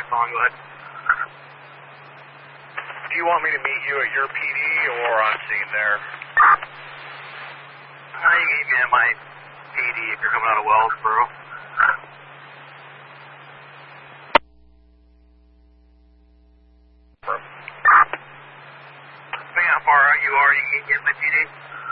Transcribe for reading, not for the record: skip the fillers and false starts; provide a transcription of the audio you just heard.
on, go ahead. Do you want me to meet you at your PD or on scene there? You can meet me at my PD if you're coming out of Wellsboro. Depending on how far out you are, you can meet me at my PD.